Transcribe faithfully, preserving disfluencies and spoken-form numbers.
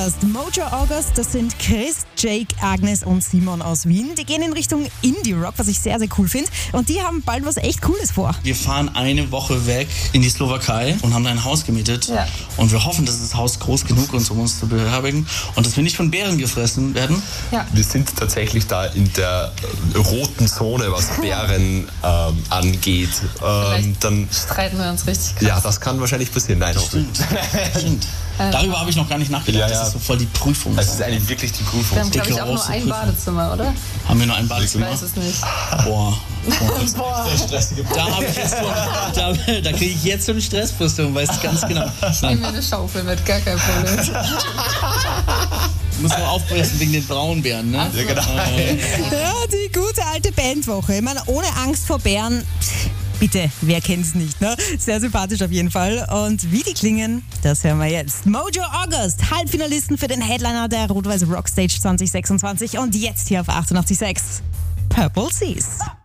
August. Mojo August, das sind Chris, Jake, Agnes und Simon aus Wien. Die gehen in Richtung Indie-Rock, was ich sehr, sehr cool finde. Und die haben bald was echt Cooles vor. Wir fahren eine Woche weg in die Slowakei und haben da ein Haus gemietet. Ja. Und wir hoffen, dass das Haus groß genug ist, um uns zu beherbergen. Und dass wir nicht von Bären gefressen werden. Ja. Wir sind tatsächlich da in der äh, roten Zone, was Bären ähm, angeht. Ähm, dann streiten wir uns richtig krass. Ja, das kann wahrscheinlich passieren. Nein, Stimmt. Stimmt. Darüber habe ich noch gar nicht nachgedacht. Ja, ja. Das ist so voll die Prüfung. Das ist eigentlich wirklich die Prüfung. Wir haben, glaube ich, auch nur große ein Prüfung. Badezimmer, oder? Haben wir nur ein Ich Badezimmer? weiß es nicht. Boah. Boah. Da habe ich jetzt so, da, da kriege ich jetzt so eine Stressfrustung, weißt du ganz genau. Ich nehme mir eine Schaufel mit, gar kein Problem. Du musst nur aufpassen wegen den Braunbären, ne? Ja, genau. Ja, die gute alte Bandwoche. Ich meine, ohne Angst vor Bären. Bitte, wer kennt's nicht, ne? Sehr sympathisch auf jeden Fall. Und wie die klingen, das hören wir jetzt. Mojo August, Halbfinalisten für den Headliner der Rot-Weiß Rockstage zwanzig sechsundzwanzig. Und jetzt hier auf achtundachtzig Komma sechs Purple Seas.